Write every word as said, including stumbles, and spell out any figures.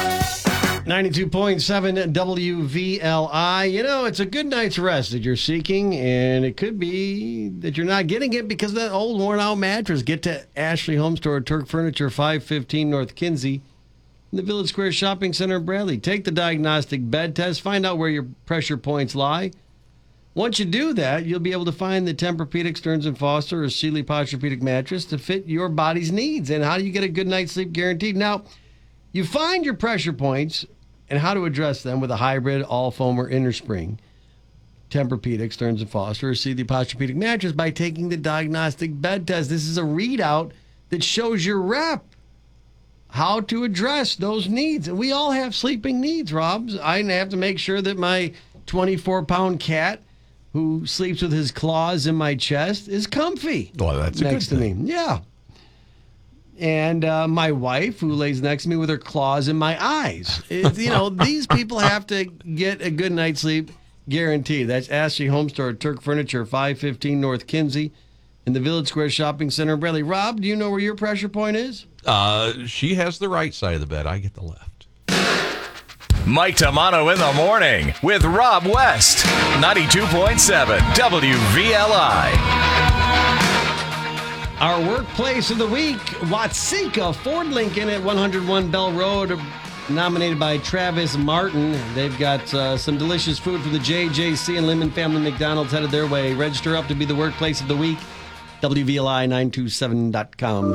ninety-two point seven W V L I. You know, it's a good night's rest that you're seeking, and it could be that you're not getting it because of that old worn-out mattress. Get to Ashley Home Store, Turk Furniture, five fifteen North Kinsey, in the Village Square Shopping Center in Bradley. Take the diagnostic bed test. Find out where your pressure points lie. Once you do that, you'll be able to find the Tempur-Pedic, Stearns and Foster, or Sealy Posturepedic mattress to fit your body's needs. And how do you get a good night's sleep guaranteed? Now, you find your pressure points and how to address them with a hybrid, all-foam, or innerspring Tempur-Pedic, Stearns and Foster, or Sealy Posturepedic mattress by taking the diagnostic bed test. This is a readout that shows your rep how to address those needs. And we all have sleeping needs, Rob. I have to make sure that my twenty-four pound cat who sleeps with his claws in my chest is comfy. Well, that's a next good to thing. me. Yeah. And uh, my wife, who lays next to me with her claws in my eyes. It's, you know, these people have to get a good night's sleep guaranteed. That's Ashley Home Store, Turk Furniture, five fifteen North Kinsey, in the Village Square Shopping Center in Bradley. Rob, do you know where your pressure point is? Uh, she has the right side of the bed. I get the left. Mike Tamano in the morning with Rob West. ninety-two point seven W V L I. Our workplace of the week, Watseka Ford Lincoln at one oh one Bell Road, nominated by Travis Martin. They've got uh, some delicious food from the J J C and Lemon Family McDonald's headed their way. Register up to be the workplace of the week. W V L I nine two seven dot com.